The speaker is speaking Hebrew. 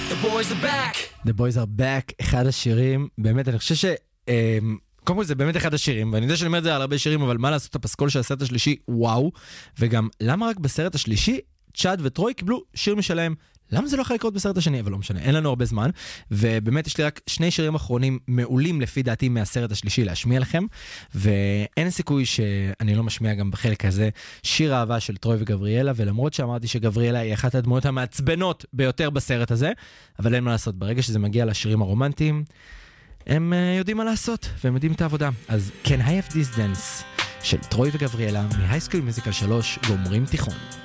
The boys are back. The boys are back, אחד השירים, באמת, אני חושב ש... קודם כל זה באמת אחד השירים, ואני יודע שאני אומר את זה על הרבה שירים, אבל מה לעשות הפסקול של הסרט השלישי, וואו, וגם למה רק בסרט השלישי, צ'אד וטרוי קיבלו שיר משלהם, למה זה לא יכול לקרות בסרט השני? אבל לא משנה, אין לנו הרבה זמן, ובאמת יש לי רק שני שירים אחרונים מעולים לפי דעתי מהסרט השלישי להשמיע לכם, ואין סיכוי שאני לא משמיע גם בחלק הזה שיר אהבה של טרוי וגבריאלה, ולמרות שאמרתי שגבריאלה היא אחת הדמויות המעצבנות ביותר בסרט הזה, אבל אין מה לעשות, ברגע שזה מגיע לשירים הרומנטיים, הם יודעים מה לעשות, והם יודעים את העבודה. אז Can I Have This Dance של טרוי וגבריאלה, מהייסקול מיוזיקל 3, גומרים תיכון.